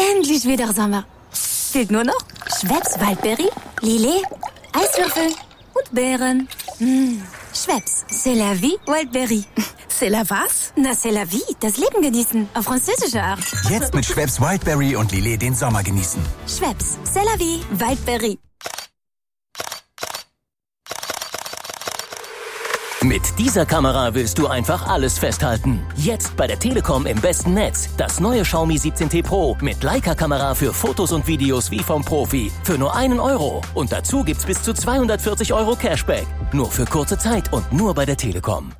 Endlich wieder Sommer. Fehlt nur noch Schweppes Waldbeere, Lillet, Eiswürfel und Beeren. Schweppes, c'est la vie, Waldbeere. C'est la was? Na, c'est la vie, das Leben genießen, auf französische Art. Jetzt mit Schweppes Wildberry und Lillet den Sommer genießen. Schweppes, c'est la vie, Waldbeere. Mit dieser Kamera willst du einfach alles festhalten. Jetzt bei der Telekom im besten Netz. Das neue Xiaomi 17T Pro mit Leica-Kamera für Fotos und Videos wie vom Profi. Für nur 1 Euro. Und dazu gibt's bis zu 240 Euro Cashback. Nur für kurze Zeit und nur bei der Telekom.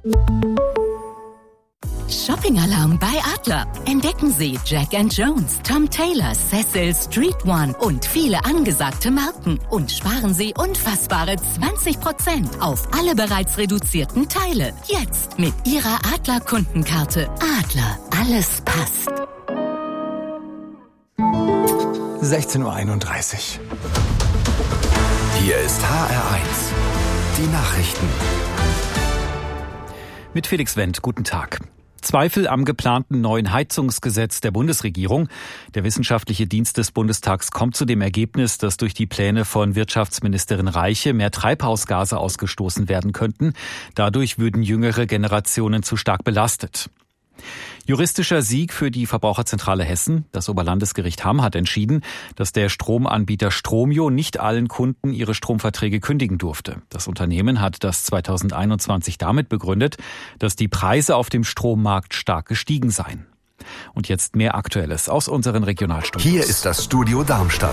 Shopping-Alarm bei Adler. Entdecken Sie Jack & Jones, Tom Taylor, Cecil, Street One und viele angesagte Marken. Und sparen Sie unfassbare 20% auf alle bereits reduzierten Teile. Jetzt mit Ihrer Adler-Kundenkarte. Adler, alles passt. 16:31 Uhr. Hier ist HR1. Die Nachrichten. Mit Felix Wendt, guten Tag. Zweifel am geplanten neuen Heizungsgesetz der Bundesregierung. Der Wissenschaftliche Dienst des Bundestags kommt zu dem Ergebnis, dass durch die Pläne von Wirtschaftsministerin Reiche mehr Treibhausgase ausgestoßen werden könnten. Dadurch würden jüngere Generationen zu stark belastet. Juristischer Sieg für die Verbraucherzentrale Hessen. Das Oberlandesgericht Hamm hat entschieden, dass der Stromanbieter Stromio nicht allen Kunden ihre Stromverträge kündigen durfte. Das Unternehmen hat das 2021 damit begründet, dass die Preise auf dem Strommarkt stark gestiegen seien. Und jetzt mehr Aktuelles aus unseren Regionalstudios. Hier ist das Studio Darmstadt.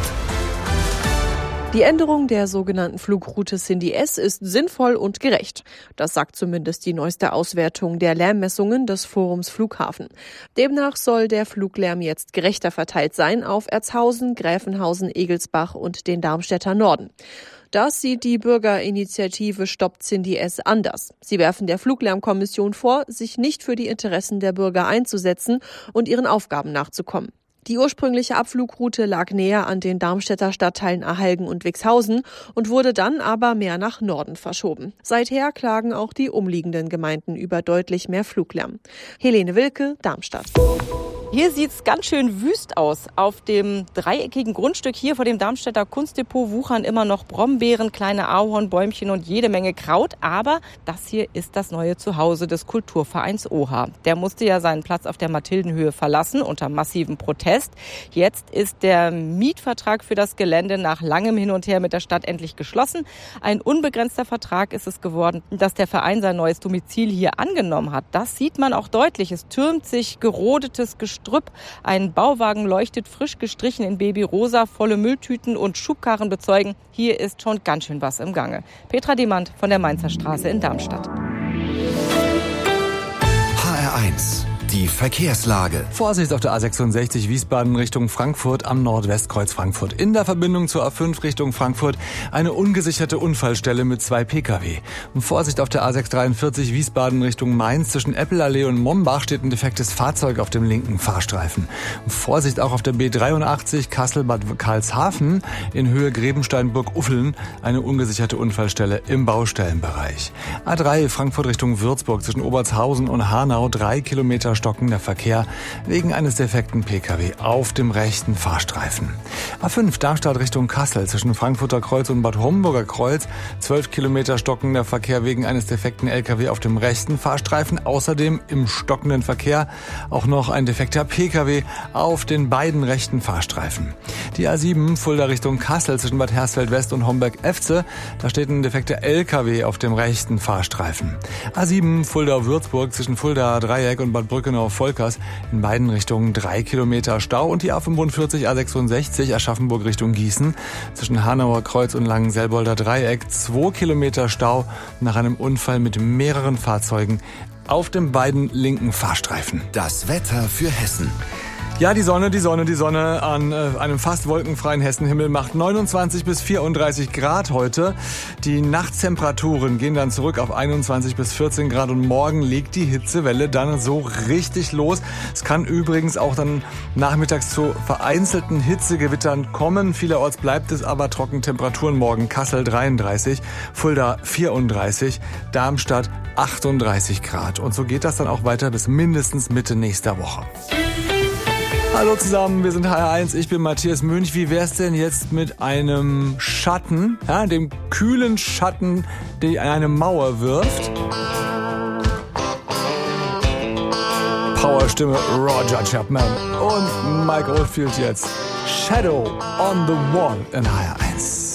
Die Änderung der sogenannten Flugroute Cindy S ist sinnvoll und gerecht. Das sagt zumindest die neueste Auswertung der Lärmmessungen des Forums Flughafen. Demnach soll der Fluglärm jetzt gerechter verteilt sein auf Erzhausen, Gräfenhausen, Egelsbach und den Darmstädter Norden. Das sieht die Bürgerinitiative Stoppt Cindy S anders. Sie werfen der Fluglärmkommission vor, sich nicht für die Interessen der Bürger einzusetzen und ihren Aufgaben nachzukommen. Die ursprüngliche Abflugroute lag näher an den Darmstädter Stadtteilen Ahalgen und Wixhausen und wurde dann aber mehr nach Norden verschoben. Seither klagen auch die umliegenden Gemeinden über deutlich mehr Fluglärm. Helene Wilke, Darmstadt. Hier sieht's ganz schön wüst aus. Auf dem dreieckigen Grundstück hier vor dem Darmstädter Kunstdepot wuchern immer noch Brombeeren, kleine Ahornbäumchen und jede Menge Kraut. Aber das hier ist das neue Zuhause des Kulturvereins OHA. Der musste ja seinen Platz auf der Mathildenhöhe verlassen unter massivem Protest. Jetzt ist der Mietvertrag für das Gelände nach langem Hin und Her mit der Stadt endlich geschlossen. Ein unbegrenzter Vertrag ist es geworden, dass der Verein sein neues Domizil hier angenommen hat. Das sieht man auch deutlich. Es türmt sich gerodetes Gestrüpp. Ein Bauwagen leuchtet frisch gestrichen in Babyrosa, volle Mülltüten und Schubkarren bezeugen, hier ist schon ganz schön was im Gange. Petra Demand von der Mainzer Straße in Darmstadt. HR1. Die Verkehrslage. Vorsicht auf der A66 Wiesbaden Richtung Frankfurt am Nordwestkreuz Frankfurt. In der Verbindung zur A5 Richtung Frankfurt eine ungesicherte Unfallstelle mit 2 Pkw. Und Vorsicht auf der A643 Wiesbaden Richtung Mainz. Zwischen Eppelallee und Mombach steht ein defektes Fahrzeug auf dem linken Fahrstreifen. Und Vorsicht auch auf der B83 Kassel-Bad Karlshafen in Höhe Grebensteinburg-Uffeln. Eine ungesicherte Unfallstelle im Baustellenbereich. A3 Frankfurt Richtung Würzburg zwischen Obertshausen und Hanau 3 Kilometer stockender Verkehr wegen eines defekten Pkw auf dem rechten Fahrstreifen. A5 Darmstadt Richtung Kassel zwischen Frankfurter Kreuz und Bad Homburger Kreuz 12 Kilometer stockender Verkehr wegen eines defekten Lkw auf dem rechten Fahrstreifen. Außerdem im stockenden Verkehr auch noch ein defekter Pkw auf den beiden rechten Fahrstreifen. Die A7 Fulda Richtung Kassel zwischen Bad Hersfeld West und Homberg-Efze. Da steht ein defekter Lkw auf dem rechten Fahrstreifen. A7 Fulda Würzburg zwischen Fulda Dreieck und Bad Brückenau-Volkers in beiden Richtungen 3 Kilometer Stau und die A45 A66 Aschaffenburg Richtung Gießen zwischen Hanauer Kreuz und Langenselbolder Dreieck 2 Kilometer Stau nach einem Unfall mit mehreren Fahrzeugen auf den beiden linken Fahrstreifen. Das Wetter für Hessen. Ja, die Sonne an einem fast wolkenfreien Hessenhimmel macht 29 bis 34 Grad heute. Die Nachttemperaturen gehen dann zurück auf 21 bis 14 Grad und morgen legt die Hitzewelle dann so richtig los. Es kann übrigens auch dann nachmittags zu vereinzelten Hitzegewittern kommen. Vielerorts bleibt es aber trocken. Temperaturen morgen Kassel 33, Fulda 34, Darmstadt 38 Grad. Und so geht das dann auch weiter bis mindestens Mitte nächster Woche. Hallo zusammen, wir sind HR1, ich bin Matthias Münch. Wie wär's denn jetzt mit einem Schatten, ja, dem kühlen Schatten, der an eine Mauer wirft? Powerstimme Roger Chapman und Mike Oldfield jetzt. Shadow on the Wall in HR1.